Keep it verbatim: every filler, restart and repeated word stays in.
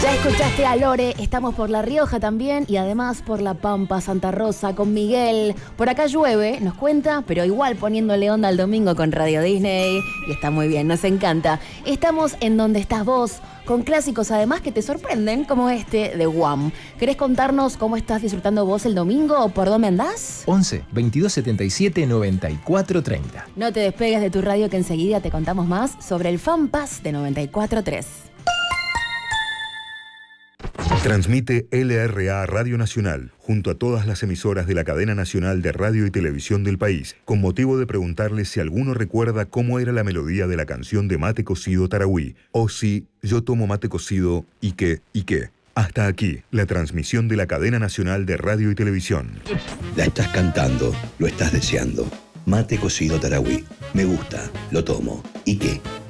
Ya escuchaste a Lore, estamos por La Rioja también y además por La Pampa, Santa Rosa, con Miguel. Por acá llueve, nos cuenta, pero igual poniéndole onda al domingo con Radio Disney. Y está muy bien, nos encanta. Estamos en Donde Estás Vos, con clásicos además que te sorprenden, como este de Wham. ¿Querés contarnos cómo estás disfrutando vos el domingo o por dónde andás? once, veintidós setenta y siete, noventa y cuatro treinta. No te despegues de tu radio que enseguida te contamos más sobre el Fan Pass de noventa y cuatro tres. Transmite L R A Radio Nacional, junto a todas las emisoras de la cadena nacional de radio y televisión del país, con motivo de preguntarles si alguno recuerda cómo era la melodía de la canción de Mate Cocido Tarahui, o si yo tomo mate cocido y qué, y qué. Hasta aquí, la transmisión de la cadena nacional de radio y televisión. La estás cantando, lo estás deseando. Mate Cocido Tarahui. Me gusta, lo tomo. ¿Y qué?